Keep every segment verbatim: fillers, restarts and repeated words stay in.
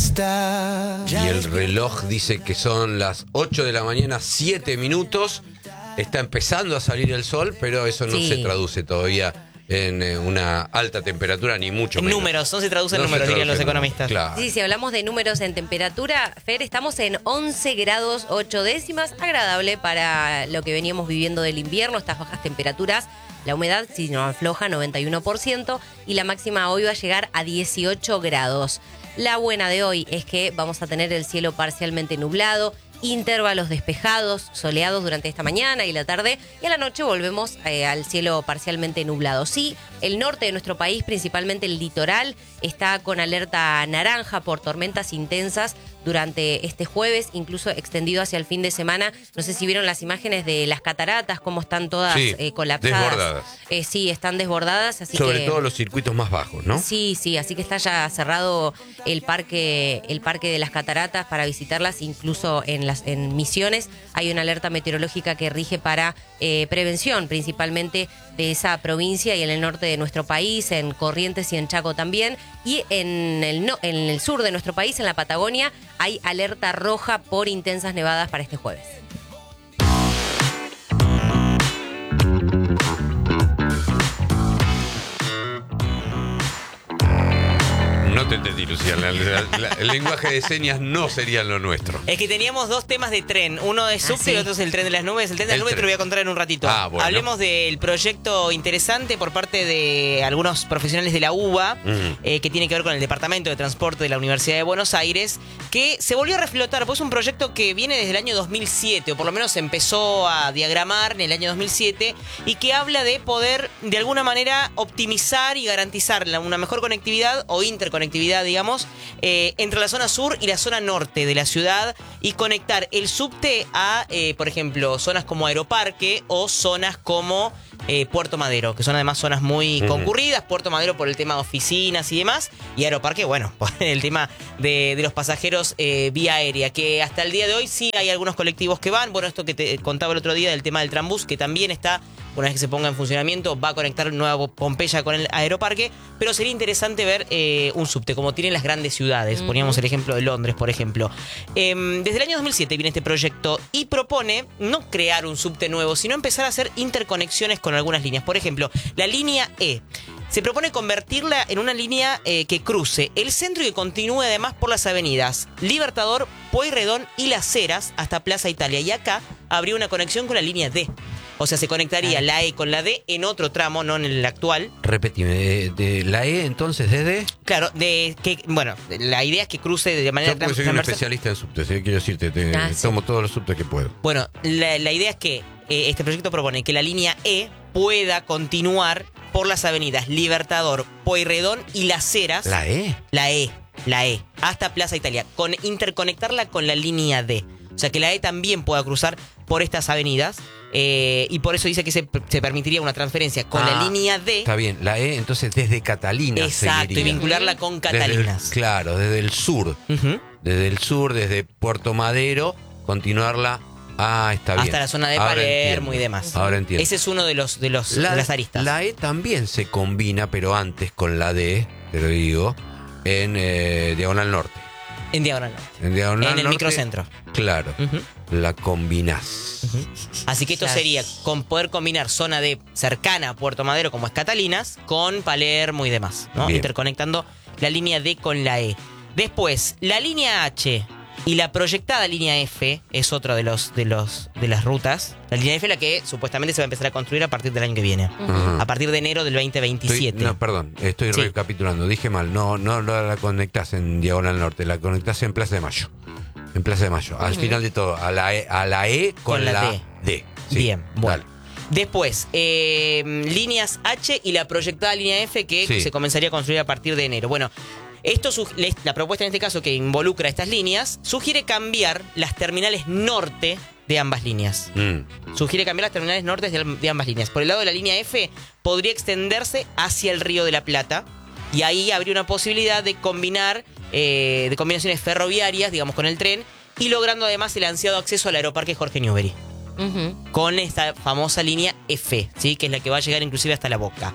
está. Y el reloj dice que son las ocho de la mañana, siete minutos. Está empezando a salir el sol, pero eso no Sí. se traduce todavía en eh, una alta temperatura, ni mucho En menos. números, no se traduce en No se números, dirían los traduce en economistas. números, claro. Sí, si hablamos de números en temperatura, Fer, estamos en once grados ocho décimas, agradable para lo que veníamos viviendo del invierno, estas bajas temperaturas. La humedad, si no afloja, noventa y uno por ciento, y la máxima hoy va a llegar a dieciocho grados. La buena de hoy es que vamos a tener el cielo parcialmente nublado, intervalos despejados, soleados durante esta mañana y la tarde, y a la noche volvemos eh, al cielo parcialmente nublado. Sí, el norte de nuestro país, principalmente el litoral, está con alerta naranja por tormentas intensas durante este jueves, incluso extendido hacia el fin de semana. No sé si vieron las imágenes de las cataratas, cómo están todas Sí, eh, colapsadas. desbordadas. Eh, sí, están desbordadas, así Sobre que... todo los circuitos más bajos, ¿no? Sí, sí, así que está ya cerrado el parque, el parque de las cataratas para visitarlas, incluso en las en Misiones hay una alerta meteorológica que rige para eh, prevención, principalmente de esa provincia y en el norte de nuestro país, en Corrientes y en Chaco también, y en el no, en el sur de nuestro país, en la Patagonia, hay alerta roja por intensas nevadas para este jueves. No te entendí, Lucía. La- la- la- el lenguaje de señas no sería lo nuestro. Es que teníamos dos temas de tren. Uno es subte sí. y el otro es el tren de las nubes. El tren de las El nubes te tren. lo voy a contar en un ratito. Ah, bueno. Hablemos del proyecto interesante por parte de algunos profesionales de la U B A, Mm. eh, que tiene que ver con el Departamento de Transporte de la Universidad de Buenos Aires, que se volvió a reflotar, pues es un proyecto que viene desde el año dos mil siete, o por lo menos se empezó a diagramar en el año dos mil siete, y que habla de poder, de alguna manera, optimizar y garantizar la- una mejor conectividad o interconectividad, digamos, eh, entre la zona sur y la zona norte de la ciudad, y conectar el subte a, eh, por ejemplo, zonas como Aeroparque o zonas como eh, Puerto Madero, que son además zonas muy Ujú. concurridas. Puerto Madero por el tema de oficinas y demás, y Aeroparque, bueno, por el tema de, de los pasajeros eh, vía aérea, que hasta el día de hoy sí hay algunos colectivos que van. Bueno, esto que te contaba el otro día del tema del Trambús, que también está, una vez que se ponga en funcionamiento, va a conectar Nueva Pompeya con el Aeroparque, pero sería interesante ver eh, un subte, como tienen las grandes ciudades. Ujú. Poníamos el ejemplo de Londres, por ejemplo. Em, desde el año dos mil siete viene este proyecto y propone no crear un subte nuevo, sino empezar a hacer interconexiones con algunas líneas. Por ejemplo, la línea E. Se propone convertirla en una línea eh, que cruce el centro y que continúe además por las avenidas Libertador, Pueyrredón y Las Heras hasta Plaza Italia. Y acá habría una conexión con la línea D. O sea, se conectaría Claro. la E con la D en otro tramo, no en el actual. Repetime, de, de la E entonces desde... Claro, de que, bueno, la idea es que cruce de manera Yo porque soy un transversal. especialista en subtes, ¿eh? Quiero decirte, te, Ah, sí. tomo todos los subtes que puedo. Bueno, la, la idea es que eh, este proyecto propone que la línea E pueda continuar por las avenidas Libertador, Pueyrredón y Las Heras. ¿La E? La E, la E, hasta Plaza Italia, con interconectarla con la línea D. O sea, que la E también pueda cruzar por estas avenidas, eh, y por eso dice que se, se permitiría una transferencia con Ah, la línea D. Está bien, la E entonces desde Catalina Exacto, y seguiría. vincularla con Desde el- Catalinas. claro, desde el sur. Ujú. Desde el sur, desde Puerto Madero, continuarla. Ah, está bien. Hasta la zona de Ahora Palermo entiendo. y demás. Ahora entiendo. Ese es uno de los de los La, de las aristas. la E también se combina, pero antes con la D, te lo digo, en eh, Diagonal Norte. En Diagonal Norte. En Diagonal En el Norte, microcentro. Claro, Ujú. la combinás. Así que esto Claro. sería con poder combinar zona de cercana a Puerto Madero, como es Catalinas, con Palermo y demás, ¿no? Bien. Interconectando la línea D con la E. Después, la línea H y la proyectada línea F es otra de los de los de las rutas. La línea F, la que supuestamente se va a empezar a construir a partir del año que viene. Ujú. Ajá. A partir de enero del veinte Estoy- veintisiete. no, perdón, estoy Sí. recapitulando. Dije mal. No, no la conectás en Diagonal Norte, la conectás en Plaza de Mayo. En Plaza de Mayo. Al final de todo, a la E, a la E con, Con la la, D. D. Sí, Bien, bueno. dale. Después, eh, líneas H y la proyectada línea F que Sí. se comenzaría a construir a partir de enero. Bueno, esto sug- le- la propuesta en este caso que involucra estas líneas sugiere cambiar las terminales norte de ambas líneas. Mm. Sugiere cambiar las terminales norte de, de ambas líneas. Por el lado de la línea F podría extenderse hacia el Río de la Plata, y ahí habría una posibilidad de combinar, eh, de combinaciones ferroviarias, digamos, con el tren, y logrando además el ansiado acceso al Aeroparque Jorge Newbery Ujú. con esta famosa línea F, ¿sí? Que es la que va a llegar inclusive hasta La Boca.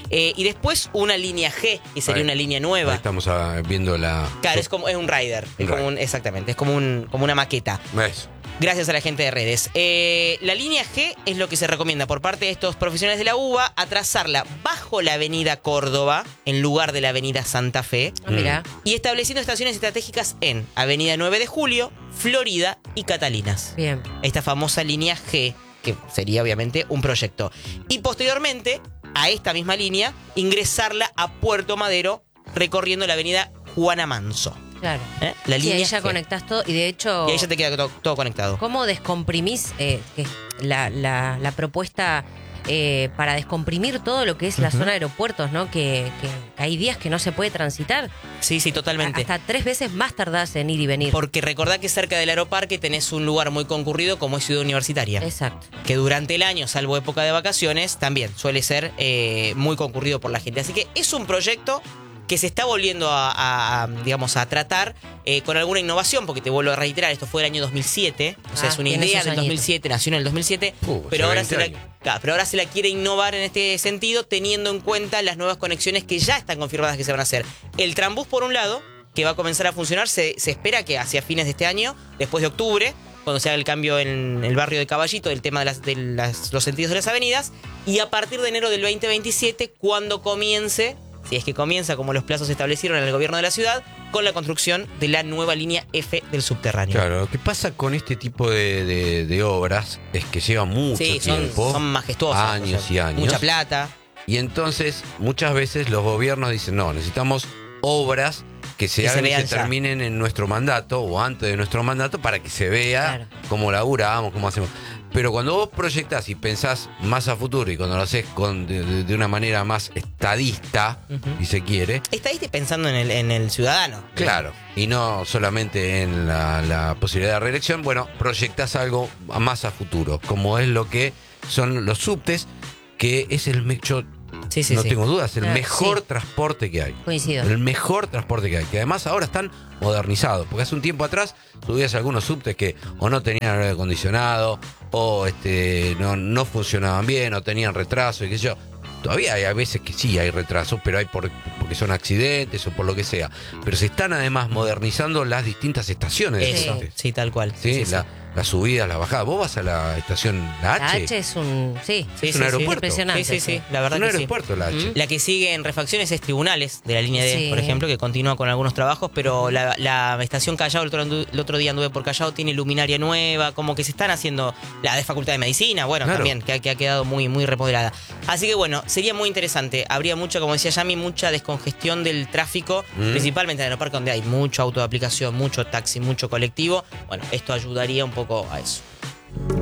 Eh, y después una línea G, que sería Ahí- una línea Ahí nueva. estamos ah, viendo la. Claro, es como es un rider. Un Es como rider. un- exactamente, es como, un, como una maqueta. Eso. Gracias a la gente de redes. Eh, la línea G es lo que se recomienda por parte de estos profesionales de la U B A, a trazarla bajo la avenida Córdoba, en lugar de la avenida Santa Fe, Ah, mira. y estableciendo estaciones estratégicas en Avenida nueve de Julio, Florida y Catalinas. Bien. Esta famosa línea G, que sería obviamente un proyecto. Y posteriormente, a esta misma línea, ingresarla a Puerto Madero, recorriendo la avenida Juana Manso. Claro. ¿Eh? La Sí, línea ahí ya G. conectás todo y de hecho... Y ahí ya te queda to- todo conectado. ¿Cómo descomprimís eh, que la, la, la propuesta eh, para descomprimir todo lo que es la Ujú. zona de aeropuertos, ¿no? Que, que hay días que no se puede transitar. Sí, sí, totalmente. Hasta tres veces más tardás en ir y venir. Porque recordá que cerca del aeroparque tenés un lugar muy concurrido como es Ciudad Universitaria. Exacto. Que durante el año, salvo época de vacaciones, también suele ser eh, muy concurrido por la gente. Así que es un proyecto que se está volviendo a, a- a, digamos, a tratar eh, con alguna innovación, porque te vuelvo a reiterar, esto fue el año dos mil siete, o sea, Ah, es una tiene idea sus del dos mil añitos. siete, nació en el dos mil siete, Uh, pero, hace ahora veinte se la, años. claro, pero ahora se la quiere innovar en este sentido, teniendo en cuenta las nuevas conexiones que ya están confirmadas que se van a hacer. El Trambús, por un lado, que va a comenzar a funcionar, se, se espera que hacia fines de este año, después de octubre, cuando se haga el cambio en el barrio de Caballito, del tema de, las, de las- los sentidos de las avenidas, y a partir de enero del veinte veintisiete, cuando comience, si es que comienza como los plazos se establecieron en el gobierno de la ciudad, con la construcción de la nueva línea F del subterráneo. Claro, lo que pasa con este tipo de, de- de obras es que lleva mucho Sí, son, tiempo. son majestuosas. Años o sea, y años. Mucha plata. Y entonces, muchas veces los gobiernos dicen, no, necesitamos obras que se Que se hagan y vean se ya. terminen en nuestro mandato o antes de nuestro mandato para que se vea Claro. cómo laburamos, cómo hacemos. Pero cuando vos proyectás y pensás más a futuro y cuando lo haces con, de, de- de una manera más estadista, Ujú. si se quiere, Estáis pensando en el, en el ciudadano. claro, y no solamente en la, la posibilidad de reelección, bueno, proyectás algo a- más a futuro, como es lo que son los subtes, que es el me- yo Sí, sí, no sí. tengo dudas, el Ah, mejor sí. transporte que hay. Coincido. El mejor transporte que hay, que además ahora están modernizados, porque hace un tiempo atrás subías algunos subtes que o no tenían aire acondicionado, o este no, no funcionaban bien, o tenían retraso, y qué sé yo. Todavía hay a veces que sí hay retrasos, pero hay por, porque son accidentes o por lo que sea. Pero se están además modernizando las distintas estaciones de Eso, subtes. sí, tal cual. Sí, la- las subidas, las bajadas. Vos vas a la estación La H, La H es un... Sí, Sí, es sí, un sí. aeropuerto. Impresionante. Sí, sí, sí, la es verdad un que sí. aeropuerto la H. La que sigue en refacciones es Tribunales, de la línea D, Sí. por ejemplo, que continúa con algunos trabajos, pero la, la estación Callao, el otro, andu- el otro día anduve por Callao, tiene luminaria nueva, como que se están haciendo, la de Facultad de Medicina, bueno, Claro. también, que, ha- que ha quedado muy, muy remodelada. Así que bueno, sería muy interesante, habría mucha, como decía Yami, mucha descongestión del tráfico, Mm. principalmente en el aeropuerto donde hay mucho auto de aplicación, mucho taxi, mucho colectivo. Bueno, esto ayudaría un poco a eso.